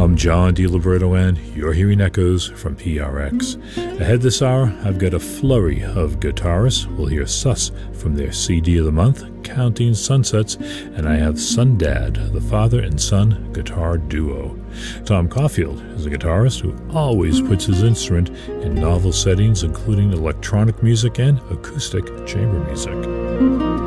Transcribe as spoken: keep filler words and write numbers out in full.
I'm John DiLiberto, and you're hearing echoes from P R X. Ahead this hour, I've got a flurry of guitarists. We'll hear Sus from their C D of the month, Counting Sunsets, and I have Sundad, the father and son guitar duo. Tom Caulfield is a guitarist who always puts his instrument in novel settings, including electronic music and acoustic chamber music.